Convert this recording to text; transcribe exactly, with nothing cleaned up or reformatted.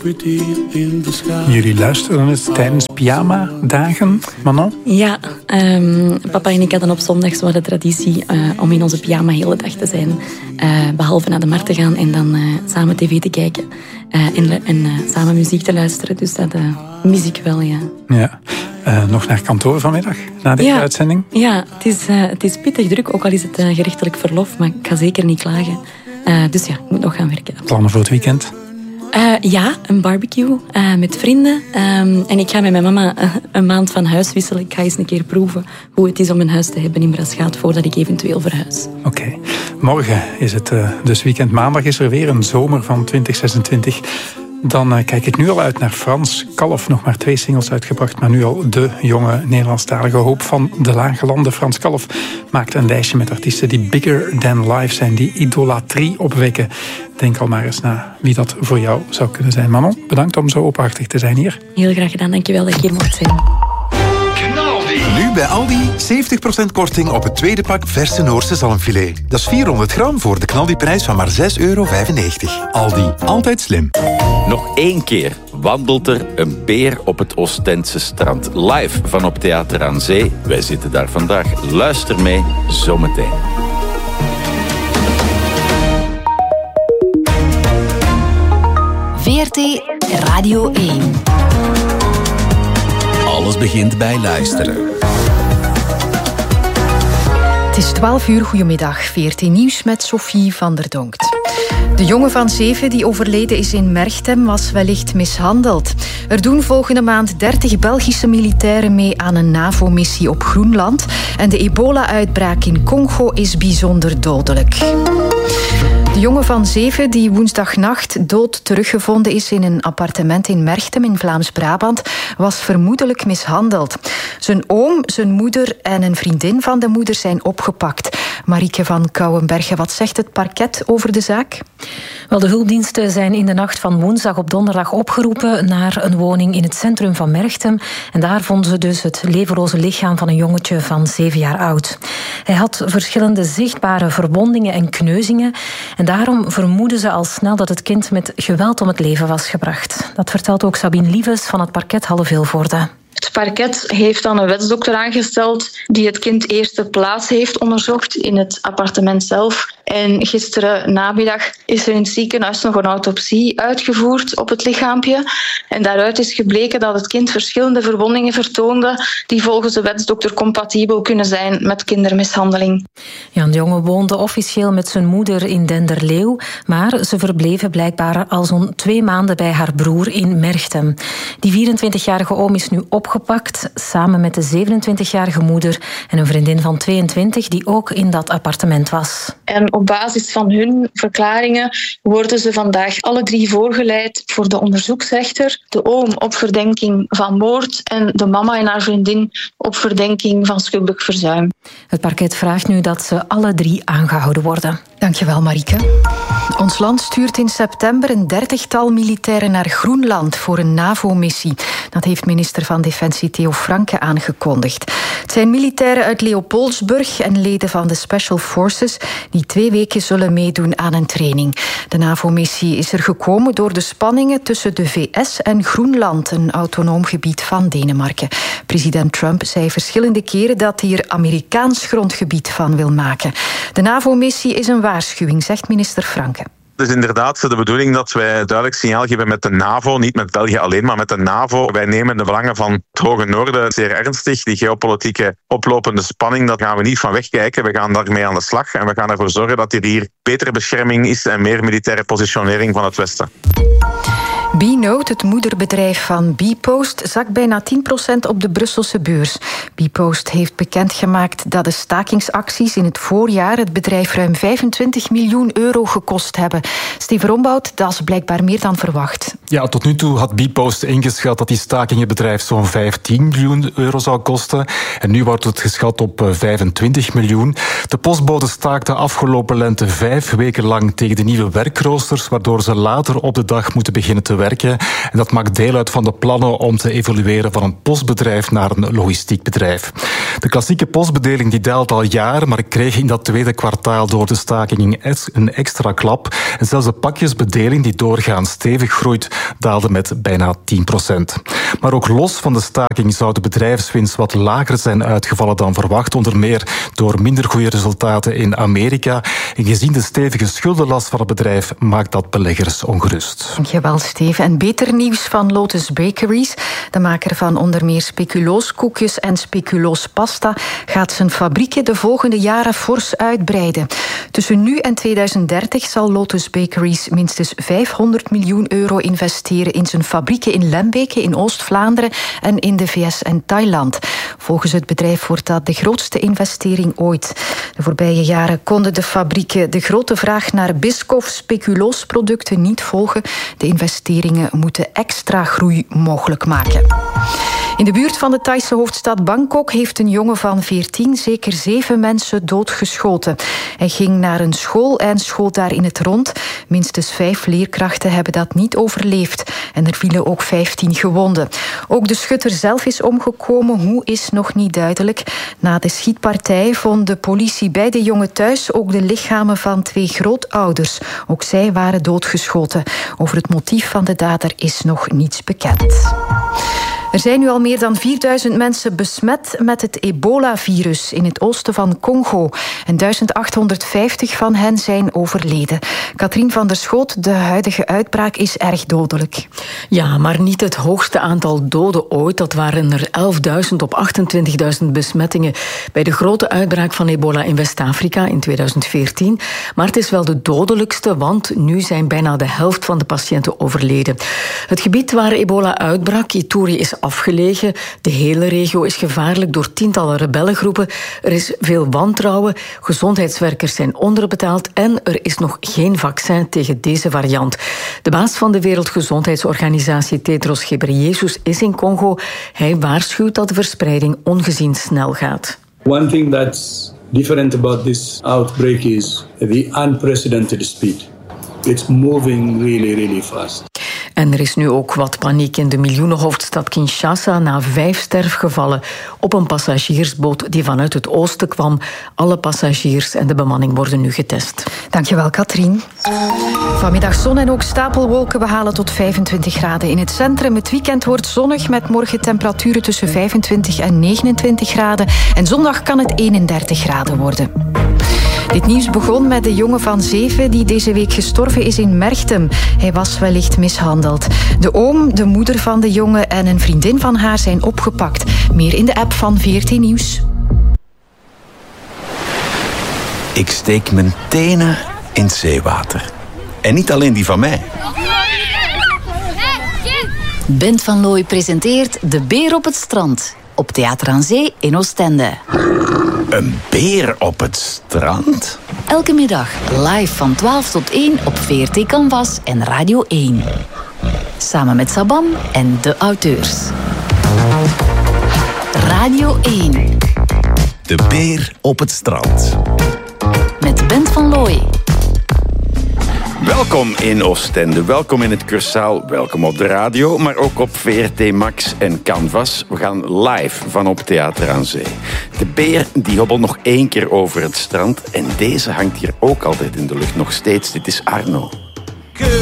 Jullie luisteren het tijdens pyjama-dagen, Manon? Ja, um, papa en ik hadden op zondag zo de traditie uh, om in onze pyjama de hele dag te zijn. Uh, behalve naar de markt te gaan en dan uh, samen tv te kijken. Uh, en en uh, samen muziek te luisteren. Dus dat uh, mis ik wel, ja. Ja. Uh, nog naar kantoor vanmiddag, na deze ja, uitzending? Ja, het is, uh, het is pittig druk, ook al is het uh, gerechtelijk verlof. Maar ik ga zeker niet klagen. Uh, dus ja, ik moet nog gaan werken. Plannen voor het weekend? Uh, ja, een barbecue uh, met vrienden. Um, en ik ga met mijn mama uh, een maand van huis wisselen. Ik ga eens een keer proeven hoe het is om een huis te hebben in Braschaat voordat ik eventueel verhuis. Oké. Okay. Morgen is het uh, dus weekend. Maandag is er weer een zomer van twintig zesentwintig. Dan uh, kijk ik nu al uit naar Frans Kalf. Nog maar twee singles uitgebracht, maar nu al de jonge Nederlandstalige hoop van de Lage Landen. Frans Kalf maakt een lijstje met artiesten die bigger than life zijn, die idolatrie opwekken. Denk al maar eens na wie dat voor jou zou kunnen zijn. Manon, bedankt om zo openhartig te zijn hier. Heel graag gedaan, dankjewel dat ik hier mocht zijn. Nu bij Aldi zeventig procent korting op het tweede pak verse Noorse zalmfilet. Dat is vierhonderd gram voor de knaldiprijs van maar zes euro vijfennegentig. Aldi, altijd slim. Nog één keer wandelt er een beer op het Oostendse strand. Live van op Theater aan Zee. Wij zitten daar vandaag. Luister mee, zometeen. V R T Radio één. Alles begint bij luisteren. Het is twaalf uur, goedemiddag. V R T Nieuws met Sophie van der Donkt. De jongen van zeven die overleden is in Merchtem was wellicht mishandeld. Er doen volgende maand dertig Belgische militairen mee aan een NAVO-missie op Groenland. En de ebola-uitbraak in Congo is bijzonder dodelijk. De jongen van zeven die woensdagnacht dood teruggevonden is in een appartement in Merchtem in Vlaams-Brabant was vermoedelijk mishandeld. Zijn oom, zijn moeder en een vriendin van de moeder zijn opgepakt. Marieke van Kouwenbergen, wat zegt het parket over de zaak? Wel, de hulpdiensten zijn in de nacht van woensdag op donderdag opgeroepen naar een woning in het centrum van Merchtem. En daar vonden ze dus het levenloze lichaam van een jongetje van zeven jaar oud. Hij had verschillende zichtbare verwondingen en kneuzingen. En daarom vermoeden ze al snel dat het kind met geweld om het leven was gebracht. Dat vertelt ook Sabine Lieves van het parket Halle-Vilvoorde. Het parket heeft dan een wetsdokter aangesteld die het kind eerst ter plaatse heeft onderzocht in het appartement zelf. En gisteren namiddag is er in het ziekenhuis nog een autopsie uitgevoerd op het lichaampje. En daaruit is gebleken dat het kind verschillende verwondingen vertoonde die volgens de wetsdokter compatibel kunnen zijn met kindermishandeling. Ja, de jongen woonde officieel met zijn moeder in Denderleeuw, maar ze verbleven blijkbaar al zo'n twee maanden bij haar broer in Merchtem. Die vierentwintigjarige oom is nu opgepakt, samen met de zevenentwintigjarige moeder en een vriendin van tweeëntwintig die ook in dat appartement was. En op basis van hun verklaringen worden ze vandaag alle drie voorgeleid voor de onderzoeksrechter. De oom op verdenking van moord en de mama en haar vriendin op verdenking van schuldig verzuim. Het parket vraagt nu dat ze alle drie aangehouden worden. Dankjewel, Marieke. Ons land stuurt in september een dertigtal militairen naar Groenland voor een NAVO-missie. Dat heeft minister van Defensie Theo Franke aangekondigd. Het zijn militairen uit Leopoldsburg en leden van de Special Forces die twee weken zullen meedoen aan een training. De NAVO-missie is er gekomen door de spanningen tussen de V S en Groenland, een autonoom gebied van Denemarken. President Trump zei verschillende keren dat hij er Amerikaans grondgebied van wil maken. De NAVO-missie is een waarschuwing, zegt minister Franke. Het is inderdaad de bedoeling dat wij duidelijk signaal geven met de NAVO, niet met België alleen, maar met de NAVO. Wij nemen de belangen van het Hoge Noorden zeer ernstig. Die geopolitieke oplopende spanning, dat gaan we niet van wegkijken. We gaan daarmee aan de slag en we gaan ervoor zorgen dat er hier betere bescherming is en meer militaire positionering van het Westen. B-Note, het moederbedrijf van Bpost, zakt bijna tien procent op de Brusselse beurs. Bpost heeft bekendgemaakt dat de stakingsacties in het voorjaar het bedrijf ruim vijfentwintig miljoen euro gekost hebben. Steven Rombout, dat is blijkbaar meer dan verwacht. Ja, tot nu toe had Bpost ingeschat dat die staking het bedrijf zo'n vijftien miljoen euro zou kosten. En nu wordt het geschat op vijfentwintig miljoen. De postbode staakte afgelopen lente vijf weken lang tegen de nieuwe werkroosters, waardoor ze later op de dag moeten beginnen te werken. En dat maakt deel uit van de plannen om te evolueren van een postbedrijf naar een logistiek bedrijf. De klassieke postbedeling die daalt al jaren, maar kreeg in dat tweede kwartaal door de staking een extra klap. En zelfs de pakjesbedeling, die doorgaans stevig groeit, daalde met bijna tien procent. Maar ook los van de staking zou de bedrijfswinst wat lager zijn uitgevallen dan verwacht, onder meer door minder goede resultaten in Amerika. En gezien de stevige schuldenlast van het bedrijf maakt dat beleggers ongerust. Dankjewel, Steven. En beter nieuws van Lotus Bakeries. De maker van onder meer speculooskoekjes en speculoospasta gaat zijn fabrieken de volgende jaren fors uitbreiden. Tussen nu en tweeduizend dertig zal Lotus Bakeries minstens vijfhonderd miljoen euro investeren in zijn fabrieken in Lembeke, in Oost-Vlaanderen en in de V S en Thailand. Volgens het bedrijf wordt dat de grootste investering ooit. De voorbije jaren konden de fabrieken de grote vraag naar Biscoff speculoosproducten niet volgen. De investeringen moeten extra groei mogelijk maken. In de buurt van de Thaise hoofdstad Bangkok heeft een jongen van veertien zeker zeven mensen doodgeschoten. Hij ging naar een school en schoot daar in het rond. Minstens vijf leerkrachten hebben dat niet overleefd. En er vielen ook vijftien gewonden. Ook de schutter zelf is omgekomen. Hoe is nog niet duidelijk. Na de schietpartij vond de politie bij de jongen thuis ook de lichamen van twee grootouders. Ook zij waren doodgeschoten. Over het motief van de dader is nog niets bekend. Er zijn nu al meer dan vierduizend mensen besmet met het ebola-virus in het oosten van Congo. En duizend achthonderdvijftig van hen zijn overleden. Katrien van der Schoot, de huidige uitbraak is erg dodelijk. Ja, maar niet het hoogste aantal doden ooit. Dat waren er elfduizend op achtentwintigduizend besmettingen bij de grote uitbraak van ebola in West-Afrika in tweeduizend veertien. Maar het is wel de dodelijkste, want nu zijn bijna de helft van de patiënten overleden. Het gebied waar ebola uitbrak, Ituri, is afgelegen. De hele regio is gevaarlijk door tientallen rebellengroepen. Er is veel wantrouwen, gezondheidswerkers zijn onderbetaald en er is nog geen vaccin tegen deze variant. De baas van de Wereldgezondheidsorganisatie, Tedros Ghebreyesus, is in Congo. Hij waarschuwt dat de verspreiding ongezien snel gaat. One thing that's different about this outbreak is the unprecedented speed. It's moving really, really fast. En er is nu ook wat paniek in de miljoenenhoofdstad Kinshasa na vijf sterfgevallen op een passagiersboot die vanuit het oosten kwam. Alle passagiers en de bemanning worden nu getest. Dankjewel, Katrien. Vanmiddag zon en ook stapelwolken. We halen tot vijfentwintig graden in het centrum. Het weekend wordt zonnig met morgen temperaturen tussen vijfentwintig en negenentwintig graden. En zondag kan het eenendertig graden worden. Dit nieuws begon met de jongen van zeven die deze week gestorven is in Merchtem. Hij was wellicht mishandeld. De oom, de moeder van de jongen en een vriendin van haar zijn opgepakt. Meer in de app van V R T Nieuws. Ik steek mijn tenen in het zeewater. En niet alleen die van mij. Bent van Looy presenteert De Beer op het Strand. Op Theater aan Zee in Oostende. Een beer op het strand? Elke middag live van twaalf tot één op V R T Canvas en Radio één. Samen met Sabam en de auteurs. Radio één. De Beer op het Strand. Met Bent van Looy. Welkom in Oostende, welkom in het Cursaal, welkom op de radio, maar ook op V R T Max en Canvas. We gaan live van op Theater aan Zee. De beer die hobbelt nog één keer over het strand en deze hangt hier ook altijd in de lucht, nog steeds. Dit is Arno.